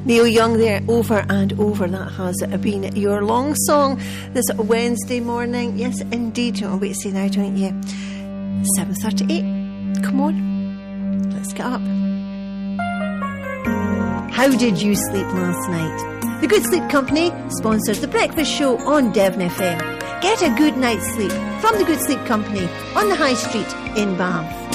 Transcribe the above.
Neil Young there, Over and Over. That has been your long song this Wednesday morning. Yes, indeed. You want to wait to see now, don't you? 7:38. Come on, let's get up. How did you sleep last night? The Good Sleep Company sponsors the breakfast show on Devon FM. Get a good night's sleep from the Good Sleep Company on the High Street in Bath.